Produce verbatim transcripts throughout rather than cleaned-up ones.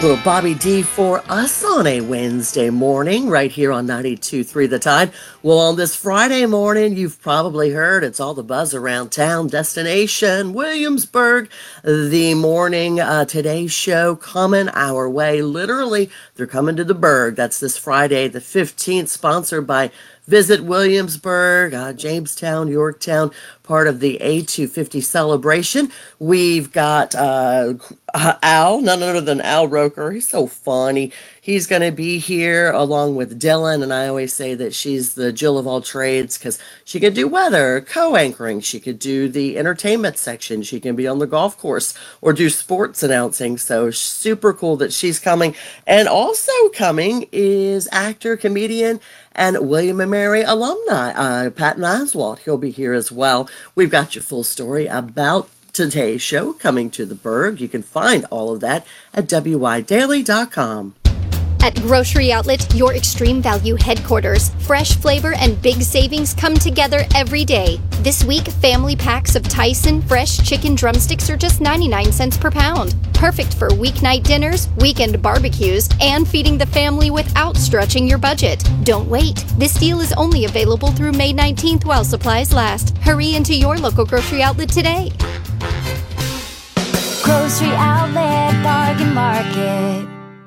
Little Bobby D for us on a Wednesday morning right here on ninety-two point three The Tide. Well, on this Friday morning, you've probably heard it's all the buzz around town. Destination Williamsburg. The morning uh, Today show coming our way. Literally, they're coming to the Burg. That's this Friday the fifteenth, sponsored by Visit Williamsburg, uh, Jamestown, Yorktown, part of the A two fifty celebration. We've got uh, uh, Al, none other than Al Roker. He's so funny. He's going to be here along with Dylan, and I always say that she's the Jill of all trades because she could do weather, co-anchoring. She could do the entertainment section. She can be on the golf course or do sports announcing. So super cool that she's coming. And also coming is actor, comedian, and William and Mary alumni, uh, Patton Oswalt. He'll be here as well. We've got your full story about today's show coming to the Burg. You can find all of that at W Y daily dot com. At Grocery Outlet, your extreme value headquarters, fresh flavor and big savings come together every day. This week, family packs of Tyson fresh chicken drumsticks are just ninety-nine cents per pound. Perfect for weeknight dinners, weekend barbecues, and feeding the family without stretching your budget. Don't wait. This deal is only available through May nineteenth while supplies last. Hurry into your local grocery outlet today. Grocery Outlet Bargain Market.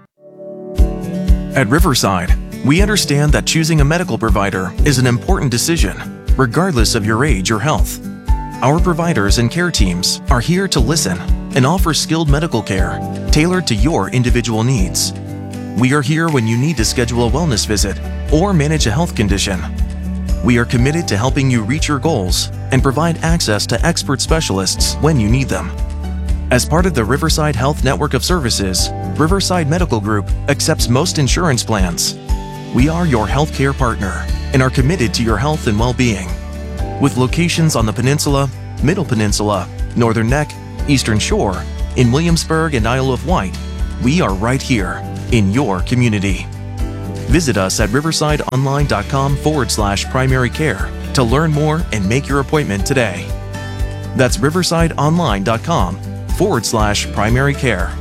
At Riverside, we understand that choosing a medical provider is an important decision, regardless of your age or health. Our providers and care teams are here to listen and offer skilled medical care tailored to your individual needs. We are here when you need to schedule a wellness visit or manage a health condition. We are committed to helping you reach your goals and provide access to expert specialists when you need them. As part of the Riverside Health Network of Services, Riverside Medical Group accepts most insurance plans. We are your healthcare partner and are committed to your health and well-being. With locations on the Peninsula, Middle Peninsula, Northern Neck, Eastern Shore, in Williamsburg and Isle of Wight, we are right here in your community. Visit us at riversideonline.com forward slash primary care to learn more and make your appointment today. That's riversideonline.com forward slash primary care.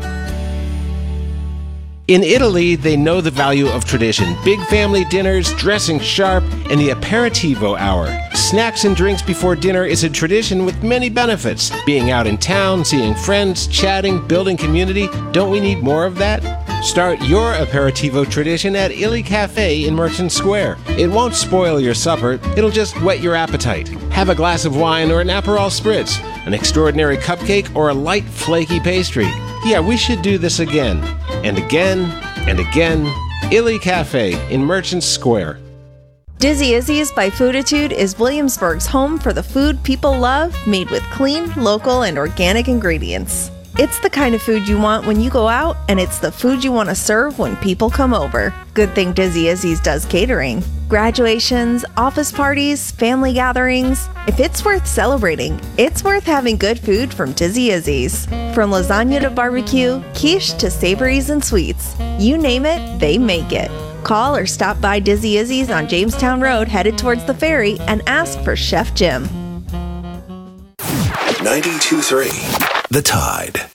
In Italy, they know the value of tradition. Big family dinners, dressing sharp, and the aperitivo hour. Snacks and drinks before dinner is a tradition with many benefits. Being out in town, seeing friends, chatting, building community. Don't we need more of that? Start your aperitivo tradition at Illy Cafe in Merchant Square. It won't spoil your supper, it'll just whet your appetite. Have a glass of wine or an Aperol Spritz, an extraordinary cupcake, or a light, flaky pastry. Yeah, we should do this again, and again, and again. Illy Cafe in Merchant Square. Dizzy Izzy's by Fooditude is Williamsburg's home for the food people love, made with clean, local, and organic ingredients. It's the kind of food you want when you go out, and it's the food you want to serve when people come over. Good thing Dizzy Izzy's does catering. Graduations, office parties, family gatherings. If it's worth celebrating, it's worth having good food from Dizzy Izzy's. From lasagna to barbecue, quiche to savories and sweets. You name it, they make it. Call or stop by Dizzy Izzy's on Jamestown Road headed towards the ferry and ask for Chef Jim. ninety-two point three The Tide.